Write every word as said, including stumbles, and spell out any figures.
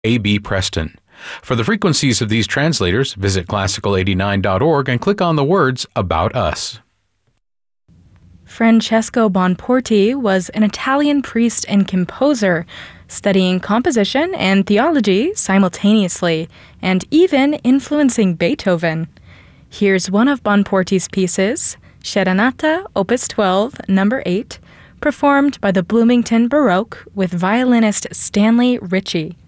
A B Preston. For the frequencies of these translators, visit classical eighty-nine dot org and click on the words About Us. Francesco Bonporti was an Italian priest and composer, studying composition and theology simultaneously, and even influencing Beethoven. Here's one of Bonporti's pieces, Serenata, Opus twelve, number eight, performed by the Bloomington Baroque with violinist Stanley Ritchie.